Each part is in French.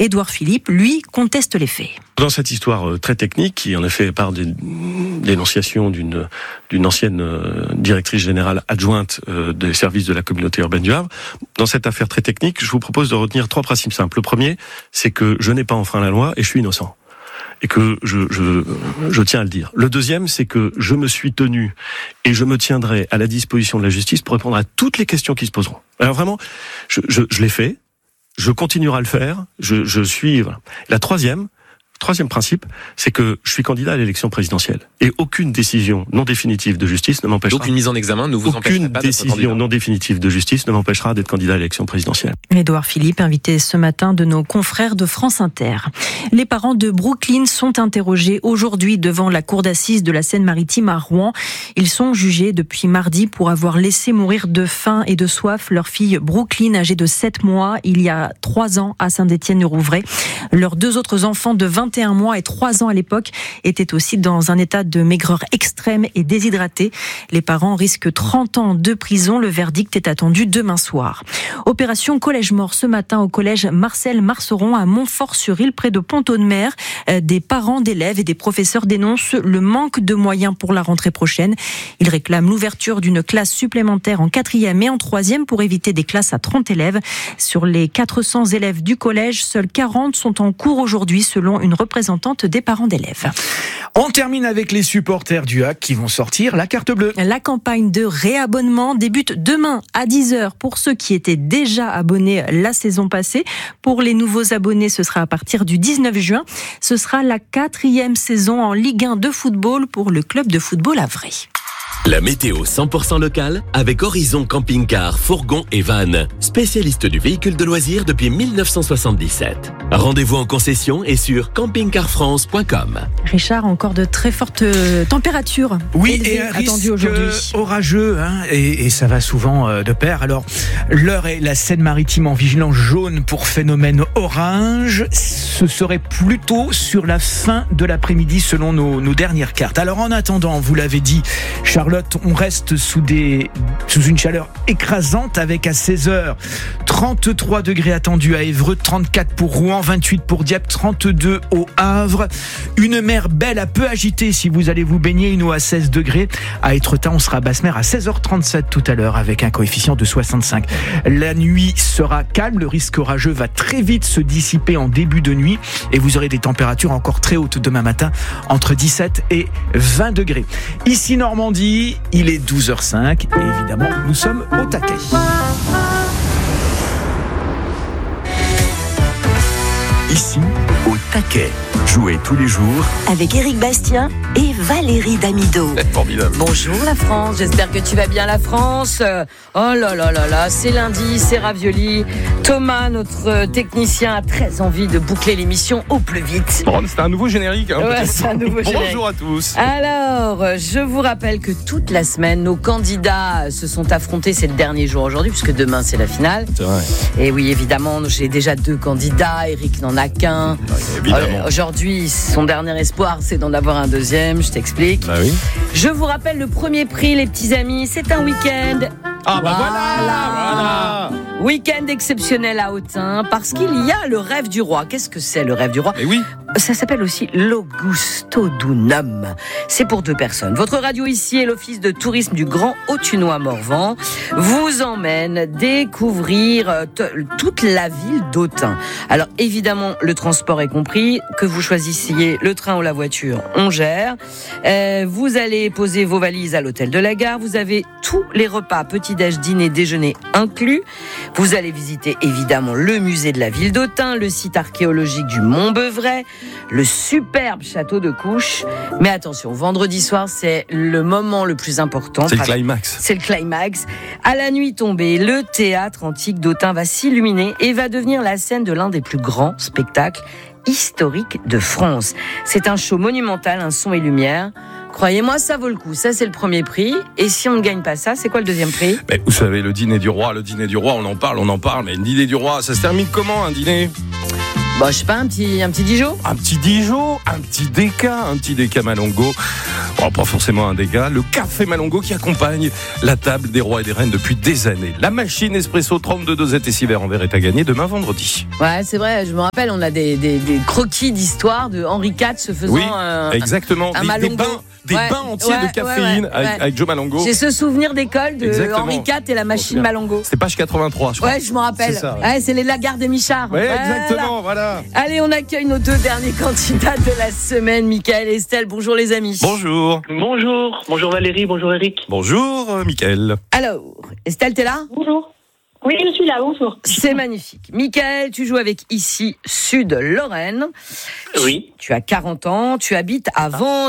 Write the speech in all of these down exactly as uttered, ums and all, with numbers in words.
Édouard Philippe, lui, conteste les faits. Dans cette histoire très technique, qui en effet part des dénonciations d'une, d'une ancienne directrice générale adjointe des services de la communauté urbaine du Havre, dans cette affaire très technique, je vous propose de retenir trois principes simples. Le premier, c'est que je n'ai pas enfreint la loi et je suis innocent. Et que je, je, je tiens à le dire. Le deuxième, c'est que je me suis tenu et je me tiendrai à la disposition de la justice pour répondre à toutes les questions qui se poseront. Alors vraiment, je, je, je l'ai fait, je continuerai à le faire, je, je suis... Voilà. La troisième, Troisième principe, c'est que je suis candidat à l'élection présidentielle. Et aucune décision non définitive de justice ne m'empêchera... Donc une mise en examen ne vous empêchera pas d'être candidat. Aucune décision non définitive de justice ne m'empêchera d'être candidat à l'élection présidentielle. Édouard Philippe, invité ce matin de nos confrères de France Inter. Les parents de Brooklyn sont interrogés aujourd'hui devant la cour d'assises de la Seine-Maritime à Rouen. Ils sont jugés depuis mardi pour avoir laissé mourir de faim et de soif leur fille Brooklyn, âgée de sept mois, il y a trois ans à Saint-Étienne-de-Rouvray. Leurs deux autres enfants de vingt et un mois et trois ans à l'époque étaient aussi dans un état de maigreur extrême et déshydratés. Les parents risquent trente ans de prison. Le verdict est attendu demain soir. Opération Collège mort ce matin au collège Marcel Marceron à Montfort-sur-Île, près de Pont-Audemer. Des parents d'élèves et des professeurs dénoncent le manque de moyens pour la rentrée prochaine. Ils réclament l'ouverture d'une classe supplémentaire en quatrième et en troisième pour éviter des classes à trente élèves. Sur les quatre cents élèves du collège, seuls quarante sont en cours aujourd'hui selon une représentante des parents d'élèves. On termine avec les supporters du H A C qui vont sortir la carte bleue. La campagne de réabonnement débute demain à dix heures pour ceux qui étaient déjà abonnés la saison passée. Pour les nouveaux abonnés, ce sera à partir du dix-neuf juin. Ce sera la quatrième saison en Ligue un de football pour le club de football havrais. La météo cent pour cent locale avec Horizon Camping-Car, Fourgon et Van, spécialiste du véhicule de loisirs depuis dix-neuf cent soixante-dix-sept. Rendez-vous en concession et sur camping car france point com. Richard, encore de très fortes températures. Oui, et un risque orageux, hein, et, et ça va souvent euh, de pair. Alors, l'heure est la Seine-Maritime en vigilance jaune pour phénomène orange. Ce serait plutôt sur la fin de l'après-midi selon nos, nos dernières cartes. Alors, en attendant, vous l'avez dit, Charlotte, on reste sous, des, sous une chaleur écrasante avec à seize heures trente-trois degrés attendus à Évreux, trente-quatre pour Rouen, vingt-huit pour Dieppe, trente-deux au Havre. Une mer belle à peu agitée si vous allez vous baigner, une eau à seize degrés. À Étretat, on sera à basse mer à seize heures trente-sept tout à l'heure avec un coefficient de soixante-cinq. La nuit sera calme, le risque orageux va très vite se dissiper en début de nuit et vous aurez des températures encore très hautes demain matin, entre dix-sept et vingt degrés. Ici Normandie, il est douze heures cinq et évidemment, nous sommes au taquet. Ici, au taquet. Jouez tous les jours avec Éric Bastien et Valérie Damido. Formidable. Bonjour la France, j'espère que tu vas bien la France. Oh là là là là, c'est lundi, c'est ravioli. Thomas, notre technicien, a très envie de boucler l'émission au plus vite. Bon, c'est un nouveau générique. Hein, ouais, c'est un nouveau générique. Bonjour à tous. Alors, je vous rappelle que toute la semaine, nos candidats se sont affrontés. C'est le dernier jour aujourd'hui, puisque demain c'est la finale. C'est vrai. Et oui, évidemment, j'ai déjà deux candidats. Eric n'en a qu'un. Évidemment. Euh, aujourd'hui, son dernier espoir, c'est d'en avoir un deuxième. Je t'explique. Bah oui. Je vous rappelle le premier prix, les petits amis. C'est un week-end. Ah bah voilà, voilà. Week-end exceptionnel à Autun, parce qu'il y a le rêve du roi. Qu'est-ce que c'est le rêve du roi ? Mais oui. Ça s'appelle aussi l'Augustodunum. C'est pour deux personnes. Votre radio ici et l'office de tourisme du Grand Autunois-Morvan vous emmène découvrir t- toute la ville d'Autun. Alors évidemment, le transport est compris. Que vous choisissiez le train ou la voiture, on gère. Euh, vous allez poser vos valises à l'hôtel de la gare. Vous avez tous les repas, petit-déj, dîner, déjeuner inclus. Vous allez visiter évidemment le musée de la ville d'Autun, le site archéologique du Mont-Beuvray, le superbe château de Couches. Mais attention, vendredi soir, c'est le moment le plus important. C'est le climax. C'est le climax. À la nuit tombée, le théâtre antique d'Autun va s'illuminer et va devenir la scène de l'un des plus grands spectacles historiques de France. C'est un show monumental, un son et lumière. Croyez-moi, ça vaut le coup. Ça, c'est le premier prix. Et si on ne gagne pas ça, c'est quoi le deuxième prix ? Mais vous savez, le dîner du roi, le dîner du roi, on en parle, on en parle. Mais le dîner du roi, ça se termine comment, un dîner ? Bon, je sais pas, un petit, un petit Dijon ? Un petit Dijon, un petit Déca, un petit Déca Malongo. Bon, pas forcément un dégât. Le café Malongo qui accompagne la table des rois et des reines depuis des années. La machine espresso trente-deux dosettes et six verres en verre est à gagner demain vendredi. Ouais, c'est vrai, je me rappelle, on a des, des, des croquis d'histoire de Henri quatre se faisant oui, un, exactement. un des, Malongo. Des bains, des ouais, bains entiers ouais, de caféine ouais, ouais, avec, ouais. avec Joe Malongo. J'ai ce souvenir d'école de Exactement. Henri quatre et la machine Malongo. C'était page quatre-vingt-trois, je crois. Ouais, je me rappelle. C'est ça, ouais. Ouais, c'est les Lagarde et Michard. Ouais, voilà. exactement, voilà. Allez, on accueille nos deux derniers candidats de la semaine, Mickaël et Estelle. Bonjour les amis. Bonjour. Bonjour. Bonjour Valérie, bonjour Eric. Bonjour, euh, Mickaël. Alors, Estelle, t'es là ? Bonjour. Oui, je suis là, bonjour. C'est magnifique. Mickaël, tu joues avec Ici Sud Lorraine. Oui. Tu as quarante ans, tu habites à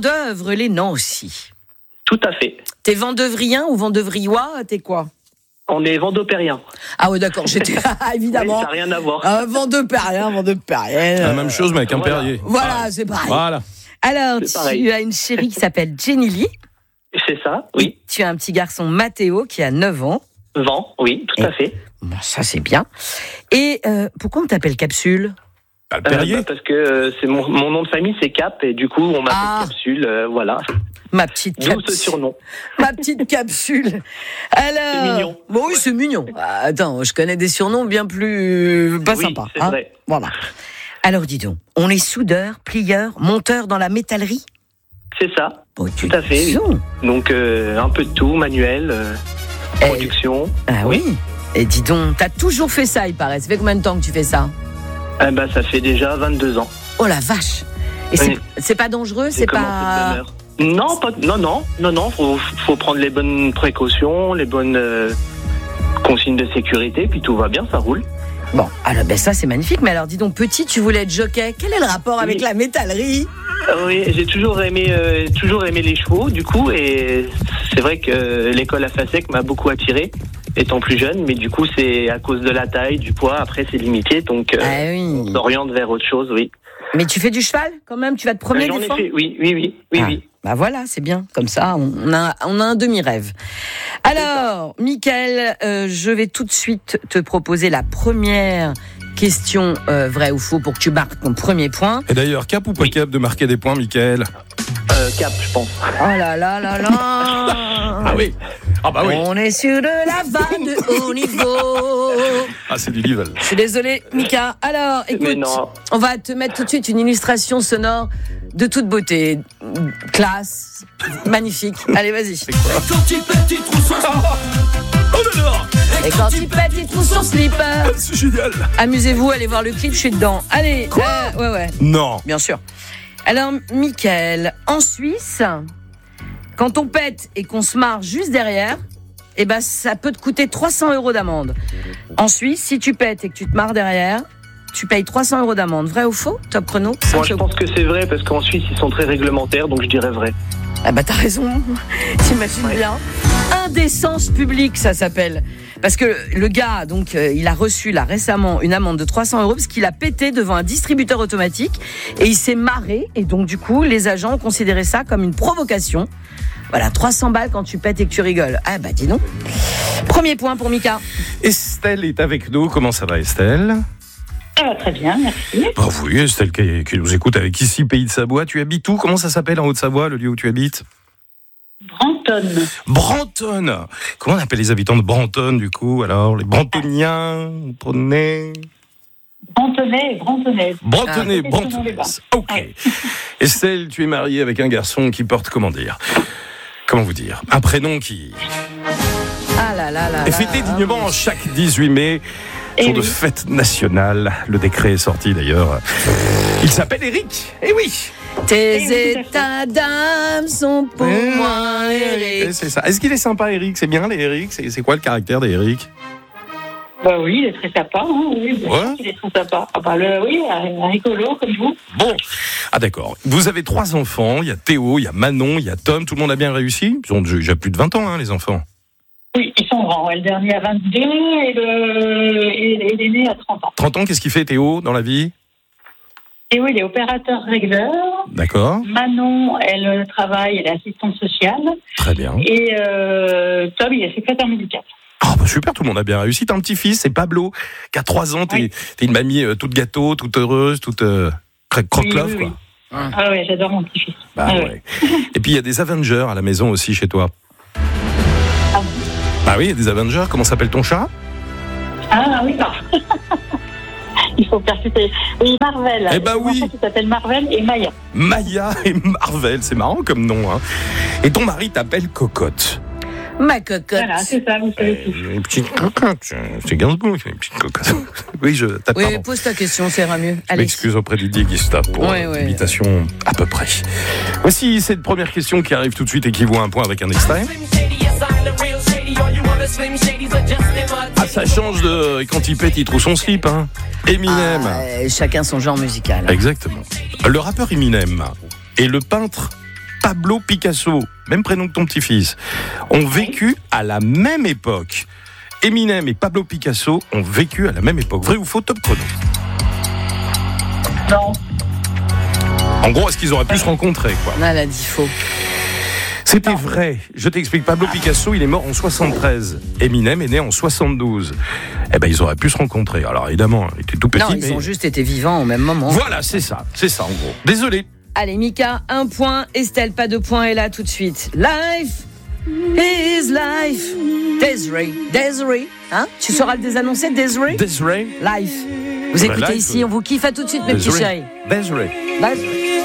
Vendeuvre-les-Nancy. Tout à fait. T'es vendeuvriens ou vendeuvriois ? T'es quoi ? On est vendopérien. Ah ouais, d'accord, j'étais évidemment. Oui, ça n'a rien à voir. Ah, vendopérien, vendopérienne. La même chose, mais avec un Voilà. Perrier. Voilà, c'est pareil. Voilà. Alors, C'est pareil. tu as une chérie qui s'appelle Jenny Lee. C'est ça, oui. Tu as un petit garçon, Mathéo, qui a neuf ans. Vent, oui, tout Et- à fait. Bon, ça, c'est bien. Et euh, pourquoi on t'appelle Capsule ? Bah, le Euh, Perrier. bah, parce que euh, c'est mon, mon nom de famille, c'est Cap, et du coup, on m'appelle Ah. Capsule, euh, voilà. Ma petite D'où ce Capsule. surnom. Ma petite Capsule. Alors. C'est mignon. Bon, oui, c'est mignon. Ah, attends, je connais des surnoms bien plus. Pas Oui, sympas. c'est hein. vrai. Voilà. Alors, dis donc, on est soudeur, plieur, monteur dans la métallerie ? C'est ça, Bon, tu tout à fait. oui. dis donc. Donc, euh, un peu de tout, manuel, euh, Eh, production. Ah oui. Et dis donc, t'as toujours fait ça, il paraît. Ça fait combien de temps que tu fais ça ? Eh ben, ça fait déjà vingt-deux ans. Oh la vache. Et c'est, Oui. c'est pas dangereux, J'ai c'est commencé pas. de bonne heure. Non, pas, non, non, non, non, faut, faut prendre les bonnes précautions, les bonnes euh, consignes de sécurité, puis tout va bien, ça roule. Bon, alors ben ça c'est magnifique. Mais alors dis donc, petit, tu voulais être jockey. Quel est le rapport avec Oui. la métallerie ? Ah oui, j'ai toujours aimé, euh, toujours aimé les chevaux, du coup, et c'est vrai que l'école à Fassec m'a beaucoup attiré, étant plus jeune, mais du coup, c'est à cause de la taille, du poids, après c'est limité, donc euh, Ah oui. on s'oriente vers autre chose, oui. Mais tu fais du cheval quand même ? Tu vas te promener J'en des ai fois ? fait, oui, oui, oui, oui, Ah, oui. Bah voilà, c'est bien. Comme ça, on a, on a un demi-rêve. Alors, Mickaël, euh, je vais tout de suite te proposer la première question, euh, vrai ou faux, pour que tu marques ton premier point. Et d'ailleurs, cap ou pas cap de marquer des points, Mickaël ? Euh, Cap, je pense. Oh là là là là. Ah oui. Ah bah oui. On est sur de la vanne de haut niveau. Ah, c'est du level. Je suis désolée, Mika. Alors, Mais écoute, non. on va te mettre tout de suite une illustration sonore de toute beauté. Classe, magnifique. Allez, vas-y. Quand tu pètes, tu trouves son Oh là là. Et quand il pète, il trouve son slipper. C'est génial. Amusez-vous, allez voir le clip, je suis dedans. Allez, euh, ouais, ouais, Non. bien sûr. Alors, Mickaël, en Suisse, quand on pète et qu'on se marre juste derrière, eh ben, ça peut te coûter trois cents euros d'amende. En Suisse, si tu pètes et que tu te marres derrière, tu payes trois cents euros d'amende. Vrai ou faux ? Top chrono. Moi, je pense que c'est vrai, parce qu'en Suisse, ils sont très réglementaires, donc je dirais vrai. Ah bah t'as raison, t'imagines Ouais. bien. Indécence publique, ça s'appelle. Parce que le gars, donc, euh, il a reçu là récemment une amende de trois cents euros parce qu'il a pété devant un distributeur automatique et il s'est marré. Et donc du coup, les agents ont considéré ça comme une provocation. Voilà, trois cents balles quand tu pètes et que tu rigoles. Ah bah dis donc. Premier point pour Mika. Estelle est avec nous. Comment ça va, Estelle ? Ça va très bien, merci. Bah oui, Estelle qui, qui nous écoute avec ici, Pays de Savoie. Tu habites où ? Comment ça s'appelle en Haute-Savoie, le lieu où tu habites ? Branton. Branton. Comment on appelle les habitants de Branton, du coup, alors ? Les Brantoniens, Brantonnais Brantonais et Brantonnais. Brantonnais, Ah, Brantonnais. c'est bon, Ok. Ouais. Estelle, tu es mariée avec un garçon qui porte, comment dire ? Comment vous dire ? Un prénom qui Ah là là là. est là fêté là. dignement chaque dix-huit mai. Eh Jour de oui. fête nationale. Le décret est sorti d'ailleurs. Il s'appelle Eric. Eh oui. Tes Eh oui, tout à fait. états d'âme sont pour moi, Eh, Eric. C'est ça. Est-ce qu'il est sympa, Eric ? C'est bien les Eric ? C'est c'est quoi le caractère d'Eric ? Bah oui, il est très sympa. Hein, oui, bien Ouais. sûr qu'il est très sympa. Ah bah le, oui, un rigolo comme vous. Bon. Ah d'accord. Vous avez trois enfants. Il y a Théo, il y a Manon, il y a Tom. Tout le monde a bien réussi ? Ils ont déjà plus de vingt ans, hein, les enfants. Oui, ils sont grands. Ouais, le dernier a vingt-deux et le et, et l'aîné a trente ans. trente ans, qu'est-ce qu'il fait, Théo, dans la vie ? Et oui, il est opérateur régleur. D'accord. Manon, elle travaille, elle est assistante sociale. Très bien. Et euh, Tom, il est secrétaire médical. Ah bah super, tout le monde a bien réussi. T'as un petit-fils, c'est Pablo, qui a trois ans. T'es Oui. t'es une mamie euh, toute gâteau, toute heureuse, toute euh, cro- croque-love, Oui, oui, quoi. oui. Ah ouais, j'adore mon petit-fils. Bah ah ouais. ouais. Et puis il y a des Avengers à la maison aussi chez toi. Ah bon. Bah oui, il y a des Avengers. Comment s'appelle ton chat? Ah oui, non. Il faut percuter. Oui, Marvel. Eh ben oui. Il s'appelle Marvel et Maya. Maya et Marvel, c'est marrant comme nom. Hein. Et ton mari t'appelle Cocotte. Ma cocotte. Voilà, c'est ça, vous savez tout. Une petite cocotte. C'est Gainsbourg, une petite cocotte. Oui, je tape. Oui, pardon. pose ta question, ça ira mieux. Je Allez. m'excuse auprès du Didier Gustave pour Ouais, ouais. l'imitation à peu près. Voici cette première question qui arrive tout de suite et qui vaut un point avec un extrait. Ah, ça change de quand il pète, il trouve son slip, hein. Eminem. Ah, euh, chacun son genre musical. Exactement. Le rappeur Eminem et le peintre Pablo Picasso, même prénom que ton petit-fils, ont vécu à la même époque. Eminem et Pablo Picasso ont vécu à la même époque. Vrai ou faux, top chrono? Non. En gros, est-ce qu'ils auraient pu se rencontrer, quoi? Ah, elle a dit faux. C'était vrai. Je t'explique. Pablo Picasso, il est mort en soixante-treize. Eminem est né en soixante-douze. Eh ben, ils auraient pu se rencontrer. Alors, évidemment, il était tout petit. Non, ils mais... ont juste été vivants au même moment. Voilà, c'est ça. C'est ça, en gros. Désolé. Allez, Mika, un point. Estelle, pas de point, est là tout de suite. Life is life. Desiree, Desiree. Hein? Tu sauras le désannoncer, Desiree? Desiree. Life. Vous Bah, écoutez life, ici, oui. on vous kiffe à tout de suite, mes petits Desiree. chéris. Desiree. Desiree.